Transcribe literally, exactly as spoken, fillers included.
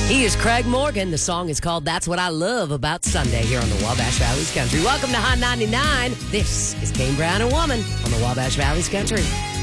He is Craig Morgan. The song is called That's What I Love About Sunday here on the Wabash Valley's Country. Welcome to Hot ninety-nine. This is Kane Brown and Woman on the Wabash Valley's Country.